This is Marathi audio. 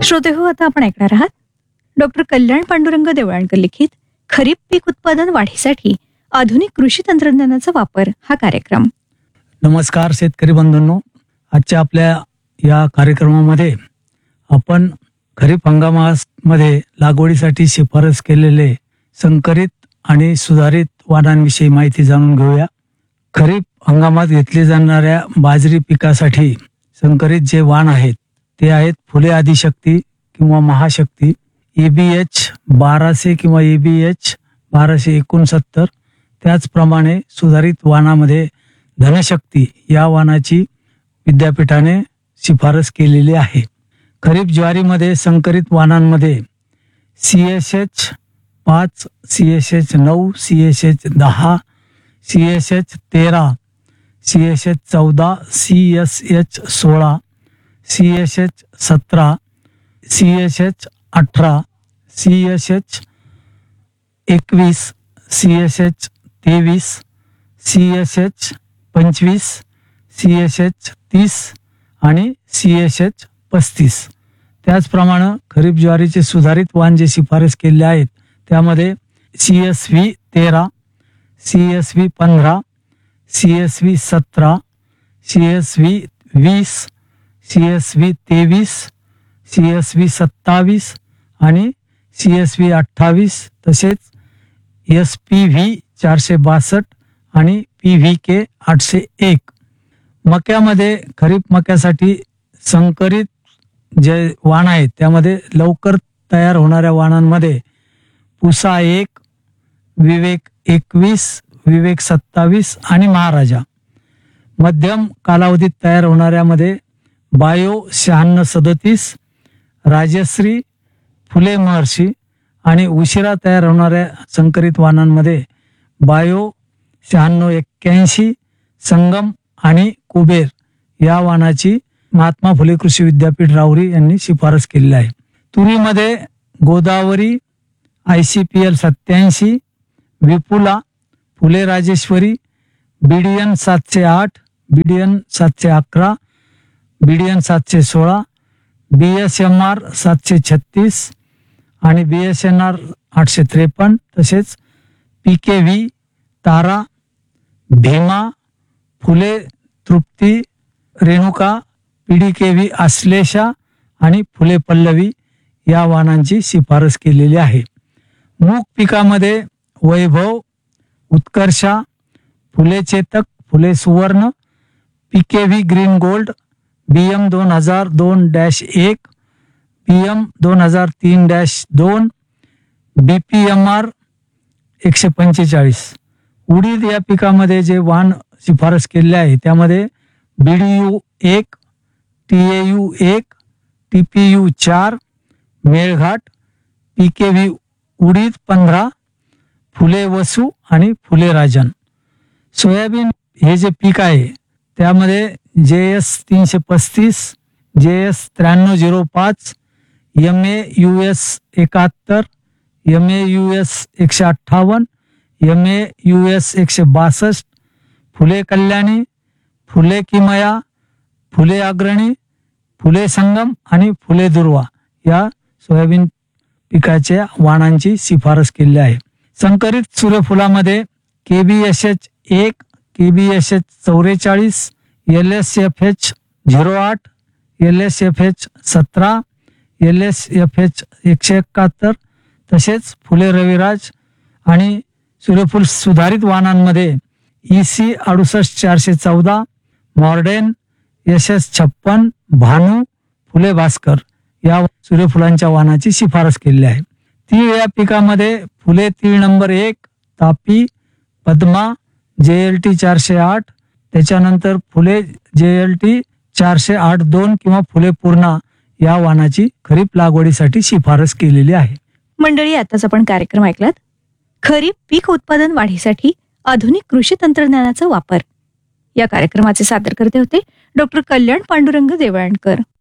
श्रोते हो, आता आपण ऐकणार आहात डॉक्टर कल्याण पांडुरंग देवळाणकर लिखित खरीप पीक उत्पादन वाढीसाठी आधुनिक कृषी तंत्रज्ञानाचा वापर हा कार्यक्रम. नमस्कार शेतकरी बंधूंनो, आजच्या आपल्या या कार्यक्रमामध्ये आपण खरीप हंगामामध्ये लागवडीसाठी शिफारस केलेले संकरित आणि सुधारित वाणांविषयी माहिती जाणून घेऊया. खरीप हंगामात घेतले जाणाऱ्या बाजरी पिकासाठी संकरित जे वाण आहेत ते आहेत फुले आदिशक्ती किंवा महाशक्ती, EBH 1200 किंवा EBH 1269. त्याचप्रमाणे सुधारित वाणामध्ये धनशक्ती या वाणाची विद्यापीठाने शिफारस केलेली आहे. खरीप ज्वारीमध्ये संकरित वाणांमध्ये CSH 5, CSH 9, CSH 10, CSH 13, CSH 14, CSH 16, CSH 17, CSH 18, CSH 21, CSH 23, CSH 25, CSH 30 आणि CSH 35. त्याचप्रमाणे खरीप ज्वारीचे सुधारित वाण जे शिफारस केले आहेत त्यामध्ये CSV 13, CSV 15, CSV 17, CSV 20, CSV 23, CSV 27 आणि CSV 28, तसेच SPV 462 आणि PVK 801. मक्यामध्ये खरीप मक्यासाठी संकरित जे वाण आहेत त्यामध्ये लवकर तयार होणाऱ्या वाणांमध्ये पुसा 1, विवेक 21, विवेक 27 आणि महाराजा. मध्यम कालावधीत तयार होणाऱ्यामध्ये बायो 9637, राजश्री, फुले महर्षी आणि उशिरा तयार होणाऱ्या संकरित वाणांमध्ये बायो 9681, संगम आणि कुबेर या वाणाची महात्मा फुले कृषी विद्यापीठ राहुरी यांनी शिफारस केलेली आहे. तुरीमध्ये गोदावरी, ICPL 87, विपुला, फुले Rajeshwari, BDN 708, BDN 711, BDN 716, BSMR 736 आणि BSNR 853, तसेच PKV, तारा, भीमा, फुले तृप्ती, रेणुका, PDKV आश्लेषा आणि फुले पल्लवी या वाणांची शिफारस केलेली आहे. मूग पिकामध्ये वैभव, उत्कर्षा, फुले चेतक, फुले सुवर्ण, PKV green gold, BM 2002-1, PM 2003-2, BPMR 145. उडीद या पिकामध्ये जे वाण शिफारस केले आहे त्यामध्ये BDU 1, TAU 1, TPU 4, Melghat, PKV उडीद 15, फुले वसू आणि फुले राजन. सोयाबीन हे जे पीक आहे त्यामध्ये JS 335, JS 9305, MAUS 71, MAUS 158, MAUS 162, फुले कल्याणी, फुले किमया, फुले अग्रणी, फुले संगम आणि फुले दुर्वा या सोयाबीन पिकाच्या वाणांची शिफारस केली आहे. संकरित सूर्यफुलामध्ये KBSH 1, KBSH 44, LSFH 08, LSFH 17, LSFH 171, तसेच फुले रविराज. आणि सूर्यफूल सुधारित वाणांमध्ये EC 68414, मॉर्डेन, SS 56, भानू, फुले भास्कर या सूर्यफुलांच्या वाणाची शिफारस केली आहे. तीळ या पिकामध्ये फुले तीळ नंबर 1, तापी, पद्मा, JLT 408, त्याच्यानंतर फुले JLT 408-2 किंवा फुले पूर्णा या वाणाची खरीप लागवडीसाठी शिफारस केलेली आहे. मंडळी, आताच आपण कार्यक्रम ऐकलात खरीप पीक उत्पादन वाढीसाठी आधुनिक कृषी तंत्रज्ञानाचा वापर. या कार्यक्रमाचे सादरकर्ते होते डॉक्टर कल्याण पांडुरंग देवळाणकर.